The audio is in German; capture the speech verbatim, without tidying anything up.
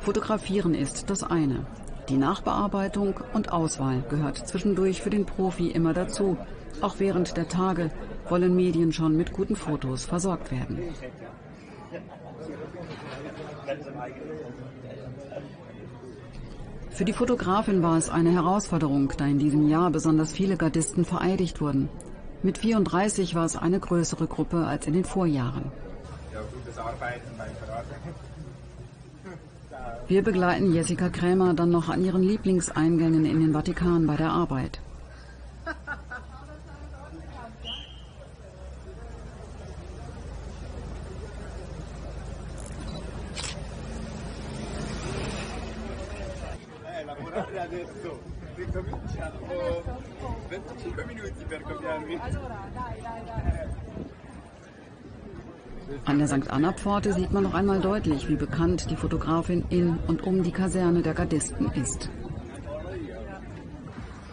Fotografieren ist das eine. Die Nachbearbeitung und Auswahl gehört zwischendurch für den Profi immer dazu. Auch während der Tage wollen Medien schon mit guten Fotos versorgt werden. Für die Fotografin war es eine Herausforderung, da in diesem Jahr besonders viele Gardisten vereidigt wurden. Mit vierunddreißig war es eine größere Gruppe als in den Vorjahren. Wir begleiten Jessica Krämer dann noch an ihren Lieblingseingängen in den Vatikan bei der Arbeit. An der Sankt Anna Pforte sieht man noch einmal deutlich, wie bekannt die Fotografin in und um die Kaserne der Gardisten ist.